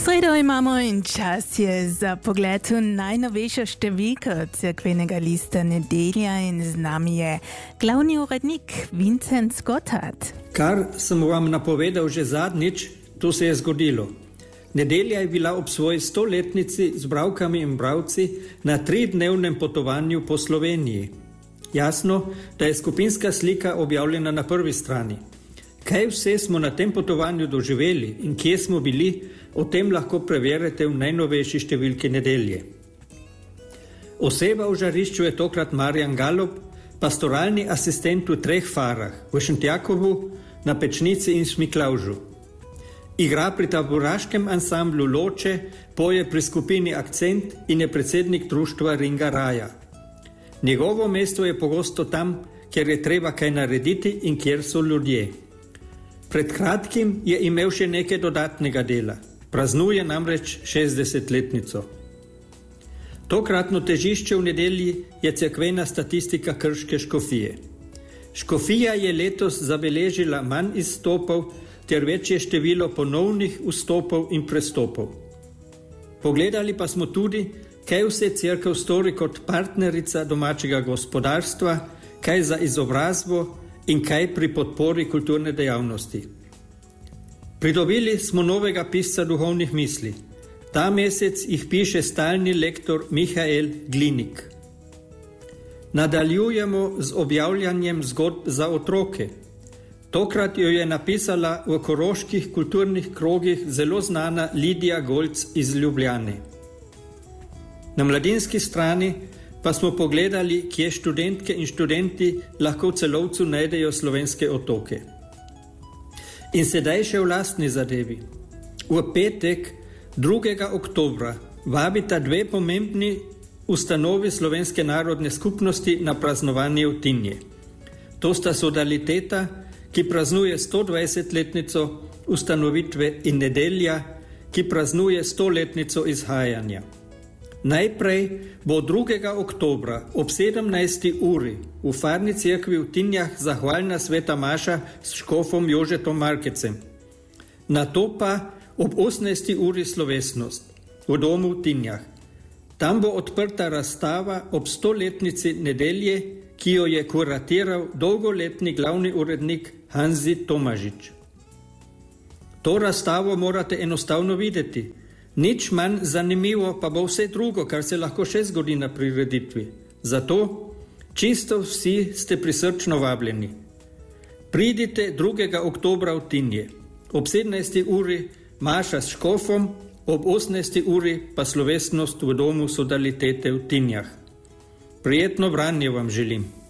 Sredo imamo in čas je za pogled v najnovejšo številko cerkvenega lista Nedelja in z nami je glavni urednik Vincent Gotthard. Kar sem vam napovedal že zadnjič, to se je zgodilo. Nedelja je bila ob svoji 100-letnici z bralkami in bralci na 3-dnevnem potovanju po Sloveniji. Jasno, da je skupinska slika objavljena na prvi strani. Kaj vse smo na tem potovanju doživeli in kje smo bili, o tem lahko preverite v najnovejši številki Nedelje. Oseba v žarišču je tokrat Marjan Galob, pastoralni asistent v 3 farah, v Šentjakovu, na Pečnici in Smiklavžu. Igra pri tabораškem ansamblu Loče, poje pri skupini Akcent in je predsednik društva Ringa Raja. Njegovo mesto je pogosto tam, kjer je treba kaj narediti in kjer so ljudje. Pred kratkim je imel še nekaj dodatnega dela. Praznuje namreč 60-letnico. Tokratno težišče v nedelji je cerkvena statistika krške škofije. Škofija je letos zabeležila manj izstopov ter večje število ponovnih vstopov in prestopov. Pogledali pa smo tudi, kaj vse cerkev stori kot partnerica domačega gospodarstva, kaj za izobrazbo in kaj pri podpori kulturne dejavnosti. Pridobili smo novega pisca duhovnih misli. Ta mesec jih piše stalni lektor Mihael Glinik. Nadaljujemo z objavljanjem zgodb za otroke. Tokrat jo je napisala v koroških kulturnih krogih zelo znana Lidija Golc iz Ljubljane. Na mladinski strani pa smo pogledali, kje študentke in študenti lahko v Celovcu najdejo slovenske otoke. In sedaj še v lastni zadevi. V petek, 2. oktobra, vabita 2 pomembni ustanovi Slovenske narodne skupnosti na praznovanje v Tinje. To sta Sodaliteta, ki praznuje 120-letnico ustanovitve, in Nedelja, ki praznuje 100-letnico izhajanja. Najprej bo 2. oktobra ob 17. uri v Farni cerkvi v Tinjah zahvalna sveta maša s škofom Jožetom Markecem. Nato pa ob 18. uri slovesnost v domu v Tinjah. Tam bo odprta razstava ob 100-letnici Nedelje, ki jo je kuratiral dolgoletni glavni urednik Hanzi Tomažič. To razstavo morate enostavno videti. Nič manj zanimivo pa bo vse drugo, kar se lahko še zgodi na prireditvi. Zato čisto vsi ste prisrčno vabljeni. Pridite 2. oktobra v Tinje. Ob 17. uri maša s škofom, ob 18. uri pa slovesnost v domu Sodalitete v Tinjah. Prijetno branje vam želim.